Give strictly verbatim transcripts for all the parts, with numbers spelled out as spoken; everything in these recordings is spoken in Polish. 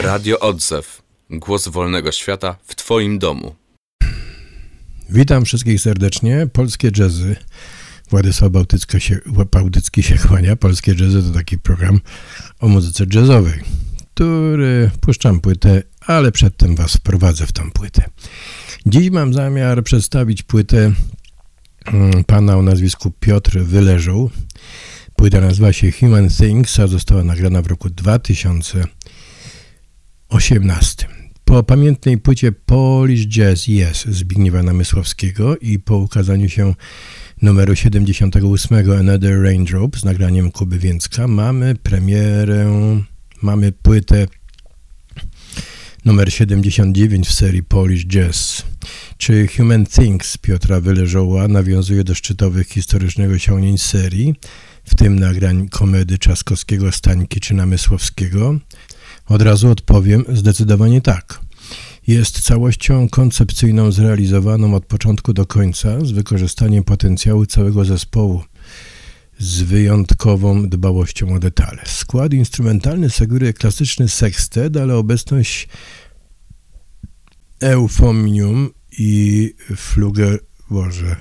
Radio Odzew. Głos wolnego świata w Twoim domu. Witam wszystkich serdecznie. Polskie jazzy. Władysław Bałtycki się, Bałtycki się kłania. Polskie jazzy to taki program o muzyce jazzowej, który puszczam płytę, ale przedtem Was wprowadzę w tą płytę. Dziś mam zamiar przedstawić płytę pana o nazwisku Piotr Wyleżał. Płyta nazywa się Human Things, a została nagrana w roku dwa tysiące osiemnastym. Po pamiętnej płycie Polish Jazz Yes Zbigniewa Namysłowskiego i po ukazaniu się numeru siedemdziesiątego ósmego Another Raindrop z nagraniem Kuby Więcka mamy premierę, mamy płytę numer siedemdziesiąt dziewięć w serii Polish Jazz. Czy Human Things Piotra Wyleżała nawiązuje do szczytowych historycznych osiągnięć serii, w tym nagrań komedy Trzaskowskiego, Stańki czy Namysłowskiego? Od razu odpowiem, zdecydowanie tak. Jest całością koncepcyjną zrealizowaną od początku do końca z wykorzystaniem potencjału całego zespołu, z wyjątkową dbałością o detale. Skład instrumentalny sugeruje klasyczny sextet, ale obecność euphonium i fluge, boże,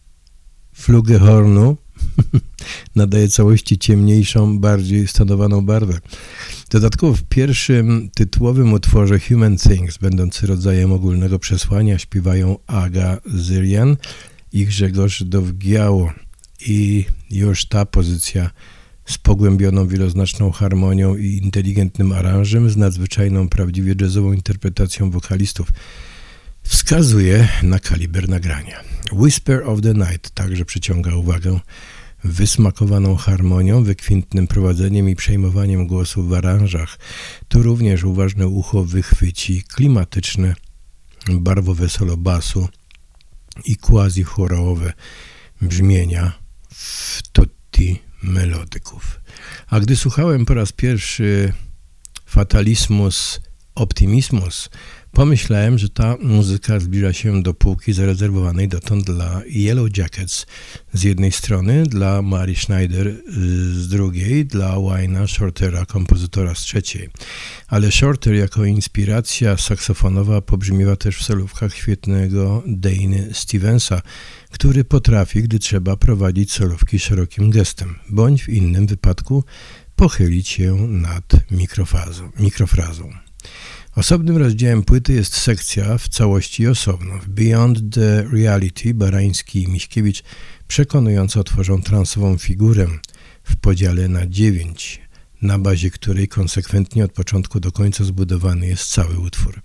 flugehornu nadaje całości ciemniejszą, bardziej stonowaną barwę. Dodatkowo w pierwszym tytułowym utworze Human Things, będący rodzajem ogólnego przesłania, śpiewają Aga Zyrian i Grzegorz Dowgiało. I już ta pozycja z pogłębioną, wieloznaczną harmonią i inteligentnym aranżem, z nadzwyczajną, prawdziwie jazzową interpretacją wokalistów wskazuje na kaliber nagrania. Whisper of the Night także przyciąga uwagę wysmakowaną harmonią, wykwintnym prowadzeniem i przejmowaniem głosu w aranżach. Tu również uważne ucho wychwyci klimatyczne, barwowe solo basu i quasi-chorowe brzmienia w tutti melodyków. A gdy słuchałem po raz pierwszy Fatalismus Optimismus, pomyślałem, że ta muzyka zbliża się do półki zarezerwowanej dotąd dla Yellow Jackets z jednej strony, dla Mari Schneider z drugiej, dla Wayne'a Shortera, kompozytora z trzeciej. Ale Shorter jako inspiracja saksofonowa pobrzmiewa też w solówkach świetnego Dany Stevensa, który potrafi, gdy trzeba, prowadzić solówki szerokim gestem, bądź w innym wypadku pochylić się nad mikrofazą, mikrofrazą. Osobnym rozdziałem płyty jest sekcja w całości osobno. W Beyond the Reality Barański i Miśkiewicz przekonująco tworzą transową figurę w podziale na dziewięć, na bazie której konsekwentnie od początku do końca zbudowany jest cały utwór.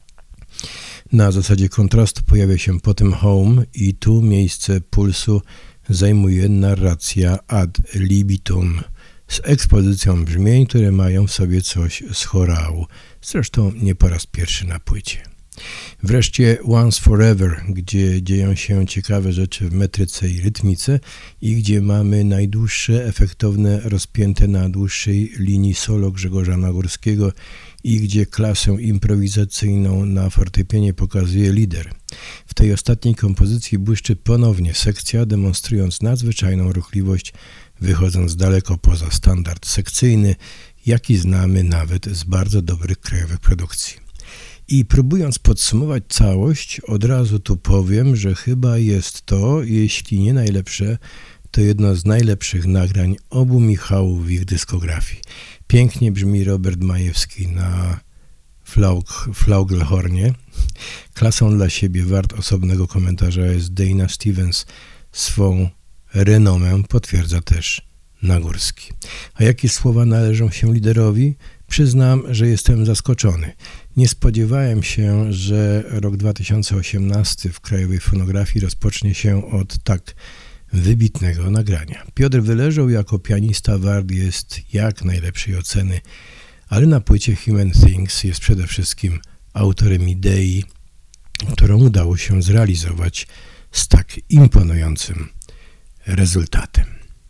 Na zasadzie kontrastu pojawia się potem Home i tu miejsce pulsu zajmuje narracja ad libitum z ekspozycją brzmień, które mają w sobie coś z chorału. Zresztą nie po raz pierwszy na płycie. Wreszcie Once Forever, gdzie dzieją się ciekawe rzeczy w metryce i rytmice i gdzie mamy najdłuższe, efektowne, rozpięte na dłuższej linii solo Grzegorza Nagórskiego i gdzie klasę improwizacyjną na fortepianie pokazuje lider. W tej ostatniej kompozycji błyszczy ponownie sekcja, demonstrując nadzwyczajną ruchliwość, wychodząc daleko poza standard sekcyjny, jaki znamy nawet z bardzo dobrych krajowych produkcji. I próbując podsumować całość, od razu tu powiem, że chyba jest to, jeśli nie najlepsze, to jedno z najlepszych nagrań obu Michałów w ich dyskografii. Pięknie brzmi Robert Majewski na flaug, flugelhornie. Klasą dla siebie wart osobnego komentarza jest Dana Stevens. Swą renomę potwierdza też Nagórski. A jakie słowa należą się liderowi? Przyznam, że jestem zaskoczony. Nie spodziewałem się, że rok dwa tysiące osiemnasty w krajowej fonografii rozpocznie się od tak wybitnego nagrania. Piotr Wyleżał jako pianista wart jest jak najlepszej oceny, ale na płycie Human Things jest przede wszystkim autorem idei, którą udało się zrealizować z tak imponującym rezultatem.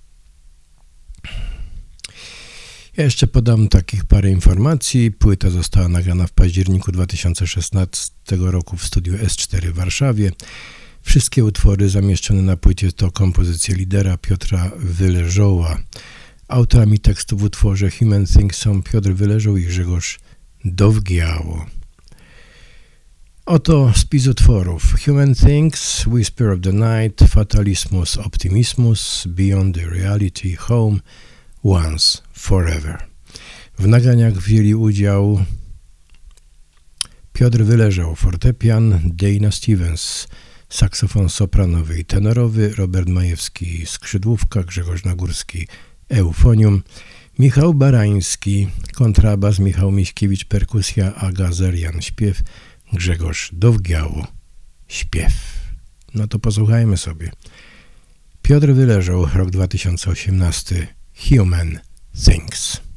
Ja jeszcze podam takich parę informacji. Płyta została nagrana w październiku dwa tysiące szesnastego roku w studiu S cztery w Warszawie. Wszystkie utwory zamieszczone na płycie to kompozycje lidera Piotra Wyleżała. Autorami tekstu w utworze Human Things są Piotr Wyleżał i Grzegorz Dowgiało. Oto spis utworów: Human Things, Whisper of the Night, Fatalismus Optimismus, Beyond the Reality, Home, Once, Forever. W nagraniach wzięli udział Piotr Wyleżał, fortepian, Dana Stevens, saksofon sopranowy i tenorowy, Robert Majewski, skrzydłówka, Grzegorz Nagórski, eufonium, Michał Barański, kontrabas, Michał Miśkiewicz, perkusja, Aga Zerian, śpiew, Grzegorz Dowgiało, śpiew. No to posłuchajmy sobie. Piotr Wyleżał, rok dwa tysiące osiemnasty, Human Things.